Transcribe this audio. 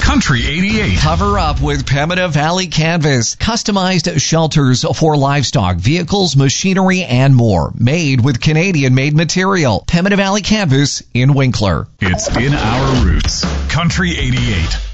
Country 88. Cover up with Pembina Valley Canvas. Customized shelters for livestock, vehicles, machinery, and more. Made with Canadian-made material. Pembina Valley Canvas in Winkler. It's in our roots. Country 88.